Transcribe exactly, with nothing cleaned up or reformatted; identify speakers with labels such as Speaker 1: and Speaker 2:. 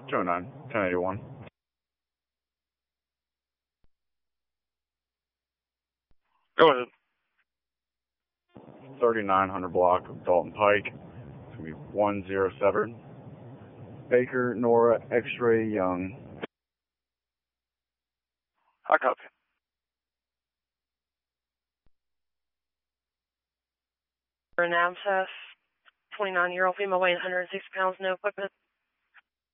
Speaker 1: two oh nine, ten eighty-one.
Speaker 2: Go ahead.
Speaker 1: thirty-nine hundred block of Dalton Pike. It's going to be one zero seven. Baker Nora X-Ray Young.
Speaker 2: I copy.
Speaker 3: For an abscess, twenty-nine-year-old female weighing one hundred six pounds, no equipment.